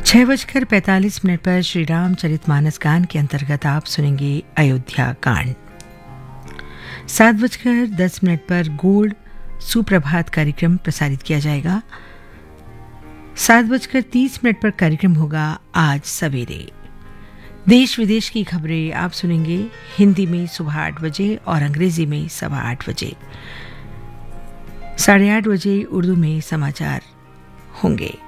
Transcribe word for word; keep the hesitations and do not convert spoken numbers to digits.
छह बजकर पैंतालीस मिनट पर श्री रामचरितमानस गान के अंतर्गत आप सुनेंगे अयोध्या कांड। सात बजकर दस मिनट पर गोल्ड सुप्रभात कार्यक्रम प्रसारित किया जाएगा। सात बजकर तीस मिनट पर कार्यक्रम होगा आज सवेरे। देश विदेश की खबरें आप सुनेंगे हिंदी में सुबह आठ बजे और अंग्रेजी में सवा आठ बजे। साढ़े आठ बजे उर्दू में समाचार होंगे।